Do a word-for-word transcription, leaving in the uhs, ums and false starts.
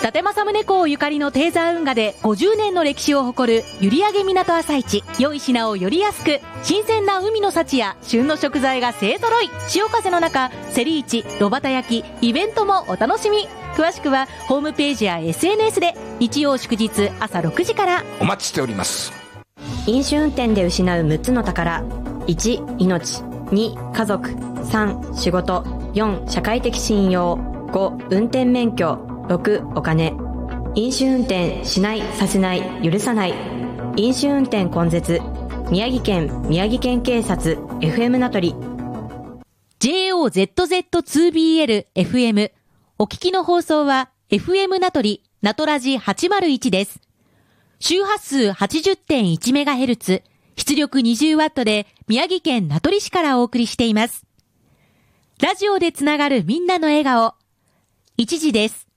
立政宗公ゆかりの低山運河でごじゅうねんの歴史を誇る閖上港朝市。良い品をより安く、新鮮な海の幸や旬の食材が勢揃い。潮風の中、セリ市、炉端焼き、イベントもお楽しみ。詳しくはホームページや エスエヌエス で日曜祝日朝ろくじからお待ちしております。 飲酒運転で失うむっつの宝。いち、命。に、家族。さん、仕事。よん、社会的信用。ご、運転免許。ろく、お金。飲酒運転しない、させない、許さない。飲酒運転根絶。宮城県宮城県警察 エフエム 名取。 ジェイオーゼットゼットツービーエルエフエム。 お聞きの放送は エフエム 名取ナトラジはちまるいちです。周波数 はちじゅってんいちメガヘルツ、出力 にじゅうワット で宮城県名取市からお送りしています。ラジオでつながるみんなの笑顔。いちじです。